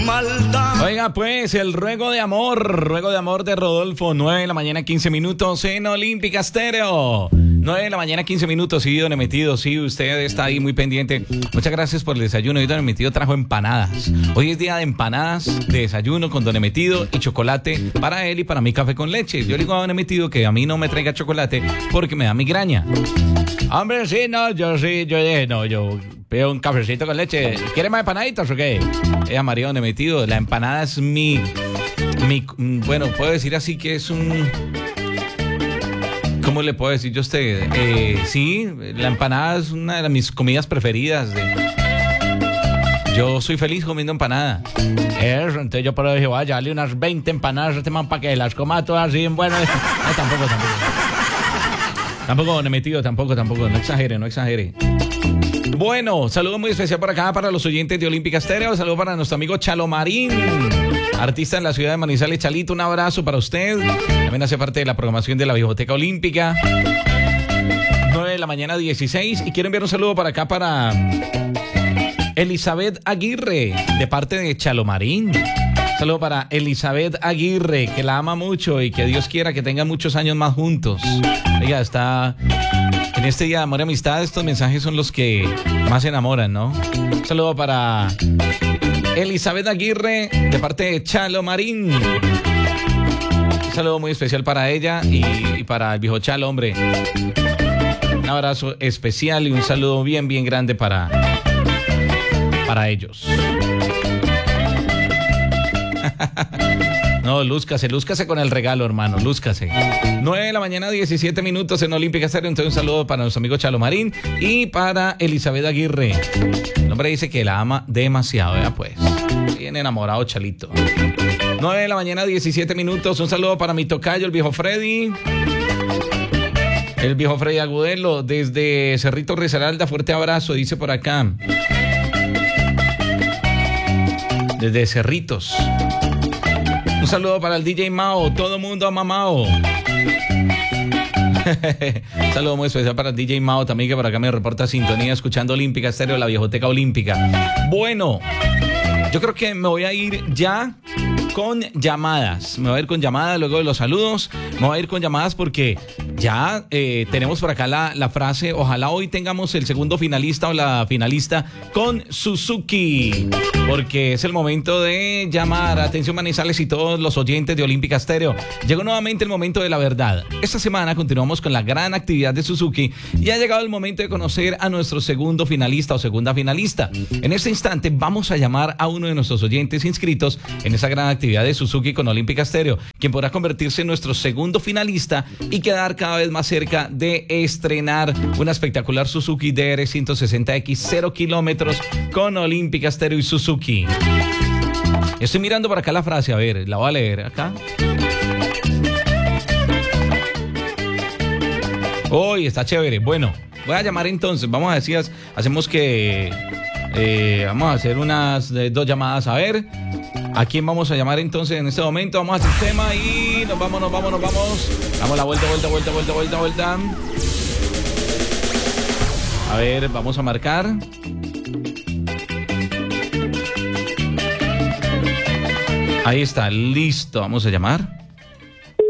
maldad. Oiga, pues, el ruego de amor de Rodolfo, 9 de la mañana, 15 minutos en Olímpica Estéreo. 9 de la mañana, 15 minutos, sí, don Emetido, sí, usted está ahí muy pendiente. Muchas gracias por el desayuno. Hoy don Emetido trajo empanadas. Hoy es día de empanadas, de desayuno con don Emetido y chocolate para él y para mí café con leche. Yo le digo a don Emetido que a mí no me traiga chocolate porque me da migraña. Hombre, sí, no, yo pido un cafecito con leche. ¿Quiere más empanaditas o qué? María don Emetido, la empanada es mi, bueno, puedo decir así que es un... ¿Cómo le puedo decir yo a usted? Sí, la empanada es una de mis comidas preferidas. Yo soy feliz comiendo empanada. Eso, entonces yo por eso dije, vaya, dale unas 20 empanadas a este man para que las coma todas así en bueno. No, tampoco. Tampoco, don Emetido, tampoco. No exagere. Bueno, saludo muy especial por acá para los oyentes de Olímpica Estéreo. Saludo para nuestro amigo Chalo Marín, artista en la ciudad de Manizales. Chalito, un abrazo para usted. También hace parte de la programación de la Biblioteca Olímpica. 9 de la mañana, 16. Y quiero enviar un saludo para acá para Elizabeth Aguirre, de parte de Chalo Marín. Saludo para Elizabeth Aguirre, que la ama mucho y que Dios quiera que tengan muchos años más juntos. Ella está... En este día de amor y amistad, estos mensajes son los que más enamoran, ¿no? Un saludo para Elizabeth Aguirre, de parte de Chalo Marín. Un saludo muy especial para ella y para el viejo Chalo, hombre. Un abrazo especial y un saludo bien grande para ellos. No, lúzcase con el regalo, hermano, lúzcase. 9 de la mañana, 17 minutos en Olímpica Estéreo. Entonces un saludo para nuestro amigo Chalo Marín y para Elizabeth Aguirre. El hombre dice que la ama demasiado, ¿verdad? Pues, bien enamorado Chalito. 9 de la mañana, 17 minutos. Un saludo para mi tocayo, el viejo Freddy. El viejo Freddy Agudelo, desde Cerrito Risaralda. Fuerte abrazo, dice por acá. Desde Cerritos. Un saludo para el DJ Mao, todo mundo ama Mao. Un saludo muy especial para el DJ Mao también, que por acá me reporta sintonía escuchando Olímpica Estéreo, la Biblioteca Olímpica. Bueno, yo creo que me voy a ir ya con llamadas. Me voy a ir con llamadas luego de los saludos. Me voy a ir con llamadas porque ya tenemos por acá la frase. Ojalá hoy tengamos el segundo finalista o la finalista con Suzuki, porque es el momento de llamar. Atención, Manizales y todos los oyentes de Olímpica Estéreo. Llegó nuevamente el momento de la verdad. Esta semana continuamos con la gran actividad de Suzuki y ha llegado el momento de conocer a nuestro segundo finalista o segunda finalista. En este instante vamos a llamar a uno de nuestros oyentes inscritos en esa gran actividad de Suzuki con Olímpica Estéreo, quien podrá convertirse en nuestro segundo finalista y quedar cada vez más cerca de estrenar una espectacular Suzuki DR 160X 0 kilómetros con Olímpica Estéreo y Suzuki. Estoy mirando por acá la frase, a ver, la voy a leer acá. Uy, está chévere. Bueno, voy a llamar entonces. Vamos a decir, hacemos que... vamos a hacer unas 2 llamadas, a ver. ¿A quién vamos a llamar entonces en este momento? Vamos al sistema y nos vamos. Damos la vuelta. A ver, vamos a marcar. Ahí está, listo. Vamos a llamar.